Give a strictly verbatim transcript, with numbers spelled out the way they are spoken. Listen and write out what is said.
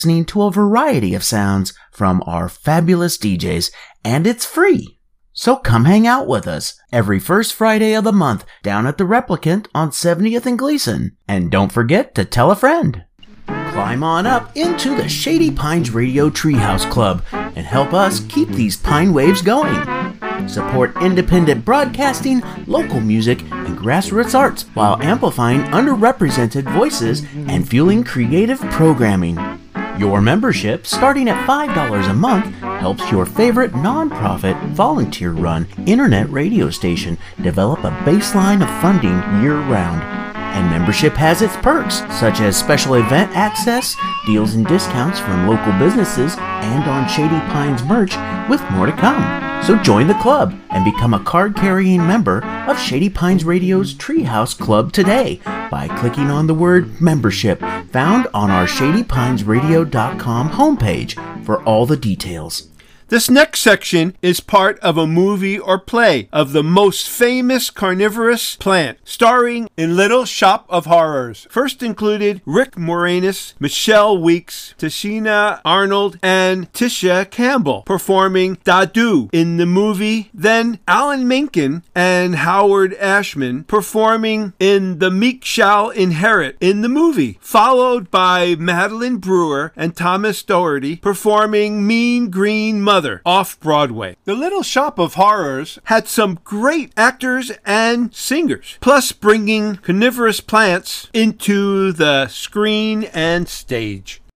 listening to a variety of sounds from our fabulous D Js, and it's free. So come hang out with us every first Friday of the month down at the Replicant on seventieth and Gleason. And don't forget to tell a friend. Climb on up into the Shady Pines Radio Treehouse Club and help us keep these pine waves going. Support independent broadcasting, local music, and grassroots arts while amplifying underrepresented voices and fueling creative programming. Your membership, starting at five dollars a month, helps your favorite nonprofit, volunteer-run internet radio station develop a baseline of funding year-round. And membership has its perks, such as special event access, deals and discounts from local businesses, and on Shady Pines merch, with more to come. So join the club and become a card-carrying member of Shady Pines Radio's Treehouse Club today by clicking on the word membership found on our shady pines radio dot com homepage for all the details. This next section is part of a movie or play of the most famous carnivorous plant, starring in Little Shop of Horrors. First included Rick Moranis, Michelle Weeks, Tashina Arnold, and Tisha Campbell performing Dadu in the movie. Then Alan Menken and Howard Ashman performing in The Meek Shall Inherit in the movie, followed by Madeline Brewer and Thomas Doherty performing Mean Green Mother off-Broadway. The Little Shop of Horrors had some great actors and singers, plus bringing carnivorous plants into the screen and stage.